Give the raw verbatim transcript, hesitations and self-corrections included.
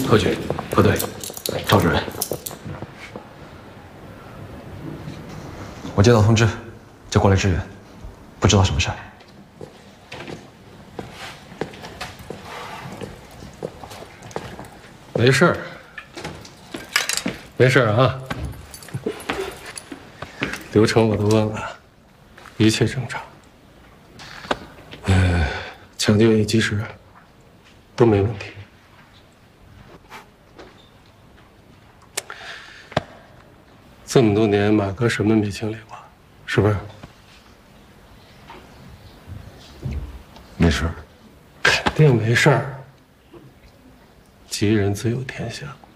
何局、何队、赵主任， 我接到通知，就过来支援，不知道什么事儿。 没事儿，没事儿啊。流程我都问了，一切正常。呃，抢救也及时，都没问题。这么多年，马哥什么没经历过，是不是？ 没事儿， 肯定没事儿。吉人自有天相。